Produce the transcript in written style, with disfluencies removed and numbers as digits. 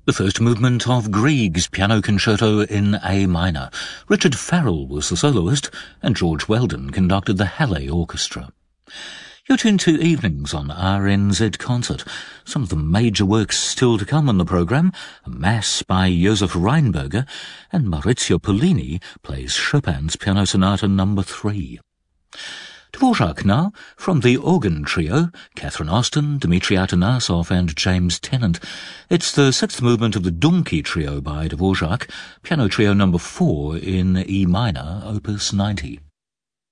The first movement of Grieg's Piano Concerto in A minor. Richard Farrell was the soloist, and George Weldon conducted the Halle Orchestra. You're tuned to Evenings on RNZ Concert. Some of the major works still to come on the programme: a Mass by Josef Reinberger, and Maurizio Pollini plays Chopin's Piano Sonata No. 3. Dvorak now, from the organ trio, Catherine Austin, Dmitri Atanasov and James Tennant. It's the sixth movement of the Donkey Trio by Dvorak, Piano Trio No. 4 in E minor, Opus 90.